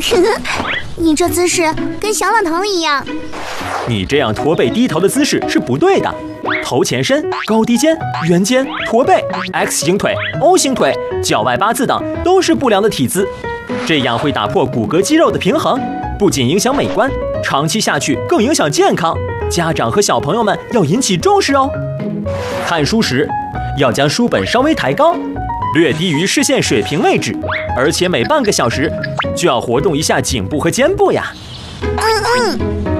你这姿势跟小懒堂一样。 你这样驼背低头的姿势是不对的。头前伸、高低肩、圆肩、驼背、X 型腿、O 型腿、脚外八字等都是不良的体姿，这样会打破骨骼肌肉的平衡，不仅影响美观，长期下去更影响健康。家长和小朋友们要引起重视哦。看书时要将书本稍微抬高，略低于视线水平位置，而且每半个小时就要活动一下颈部和肩部呀。